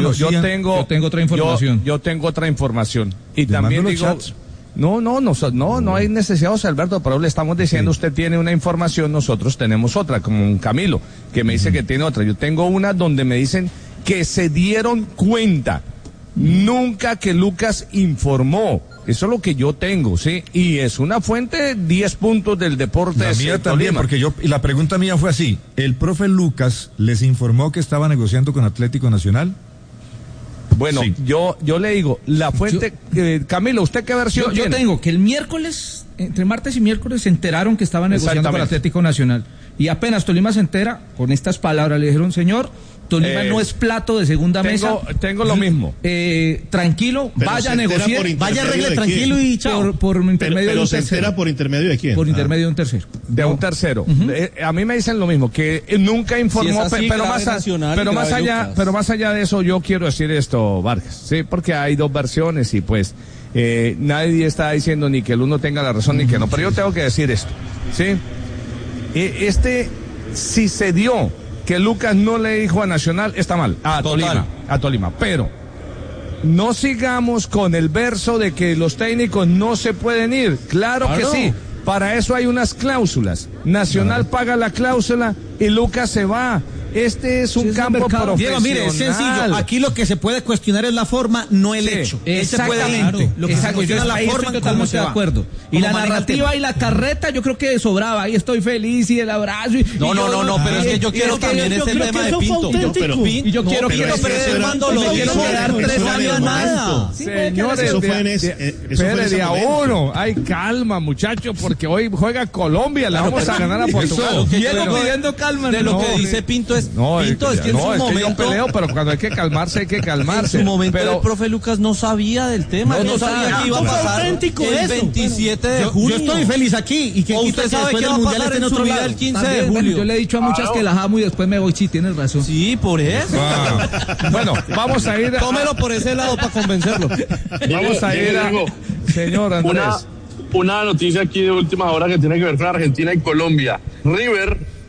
yo tengo otra información. Yo tengo otra información. Y también digo... No hay necesidad, José Alberto, pero le estamos diciendo, usted tiene una información, nosotros tenemos otra, como un Camilo, que me dice que tiene otra. Yo tengo una donde me dicen que se dieron cuenta, nunca que Lucas informó. Eso es lo que yo tengo, ¿sí? Y es una fuente 10 puntos del deporte. La mía también, porque y la pregunta mía fue así, ¿el profe Lucas les informó que estaba negociando con Atlético Nacional? Bueno, sí. yo le digo, la fuente, Camilo, ¿usted qué versión tiene? Yo tengo que el miércoles, entre martes y miércoles, se enteraron que estaba negociando con Atlético Nacional. Y apenas Tolima se entera, con estas palabras le dijeron, señor, Tolima no es plato de segunda mesa. Tengo lo mismo. Tranquilo, vaya a negociar, vaya a arregle tranquilo y chao. Por intermedio de un tercero. ¿Se entera por intermedio de quién? Por intermedio de un tercero. De un tercero. A mí me dicen lo mismo, que nunca informó, si pero más allá de eso, yo quiero decir esto, Vargas, sí, porque hay dos versiones y pues nadie está diciendo ni que el uno tenga la razón ni que no, pero yo tengo que decir esto, sí. Si se dio que Lucas no le dijo a Nacional, está mal, a Tolima, pero no sigamos con el verso de que los técnicos no se pueden ir, claro que sí, para eso hay unas cláusulas, Nacional paga la cláusula y Lucas se va. Este es un campo profesional. Diego, mire, es sencillo. Aquí lo que se puede cuestionar es la forma, no el hecho. Exactamente. Lo que se cuestiona es la forma en cómo se va. De acuerdo. Y la narrativa y la carreta, yo creo que sobraba. Ahí estoy feliz y el abrazo. No, pero es que yo quiero también ese tema de Pinto. Y yo quiero que Armando lo quiero quedar 3 años nada. Señores, espere de a uno. Ay, calma, muchachos, porque hoy juega Colombia. Le vamos a ganar a Portugal. Diego pidiendo calma. De lo que dice Pinto es Pinto, es que en su momento yo peleo, pero cuando hay que calmarse, hay que calmarse. En su momento el profe Lucas no sabía del tema, no sabía que iba a pasar el 27 de julio. Yo estoy feliz aquí y que usted sabe qué va a pasar en su vida el 15 de julio. Yo le he dicho a muchas que las amo y después me voy, sí, tienes razón. Sí, por eso. Bueno, vamos a ir tómelo por ese lado para convencerlo. Vamos a ir señor Andrés. Una noticia aquí de última hora que tiene que ver con Argentina y Colombia. River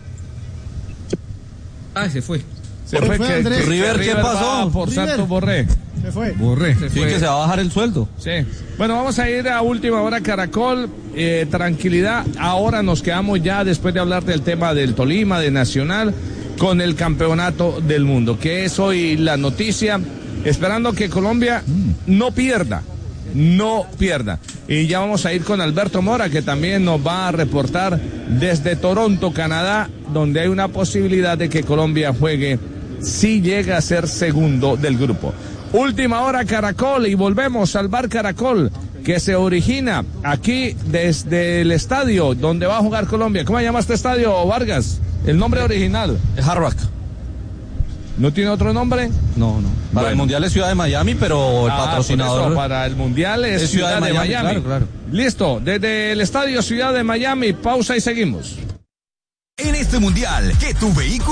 se fue. River, ¿qué pasó? Por Santos Borré. Se fue. Sí, que se va a bajar el sueldo. Sí. Bueno, vamos a ir a última hora, Caracol. Tranquilidad. Ahora nos quedamos ya, después de hablar del tema del Tolima, de Nacional, con el campeonato del mundo, que es hoy la noticia. Esperando que Colombia no pierda. Y ya vamos a ir con Alberto Mora, que también nos va a reportar desde Toronto, Canadá, donde hay una posibilidad de que Colombia juegue si llega a ser segundo del grupo. Última hora, Caracol, y volvemos al bar Caracol, que se origina aquí desde el estadio donde va a jugar Colombia. ¿Cómo se llama este estadio, Vargas? El nombre original. Hard Rock. ¿No tiene otro nombre? No. Para el Mundial es Ciudad de Miami, pero el patrocinador... para el Mundial es Ciudad de Miami. Claro. Listo, desde el estadio Ciudad de Miami, pausa y seguimos. En este Mundial, que tu vehículo